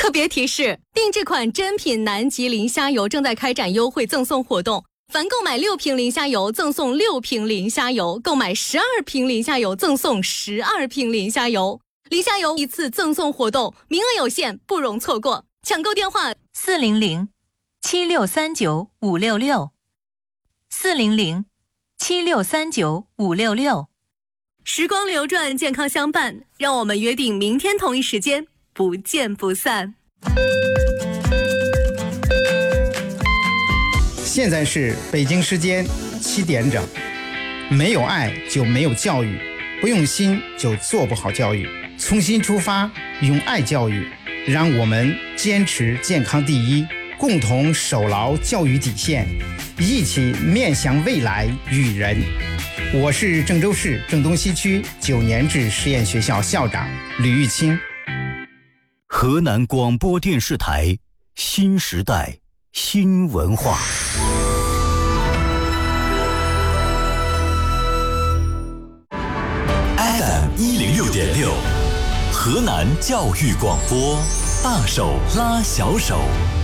特别提示：定制款珍品南极磷虾油正在开展优惠赠送活动，凡购买6瓶磷虾油赠送6瓶磷虾油，购买12瓶磷虾油赠送12瓶磷虾油。磷虾油一次赠送活动，名额有限，不容错过。抢购电话：400-7639-566，400-7639-566。时光流转，健康相伴，让我们约定明天同一时间不见不散。 现在是北京时间7点整。没有爱就没有教育，不用心就做不好教育。从心出发，用爱教育，让我们坚持健康第一，共同守牢教育底线，一起面向未来育人。我是郑州市郑东西区9年制实验学校校长吕玉清。 河南广播电视台新时代新文化。FM106.6，河南教育广播，大手拉小手。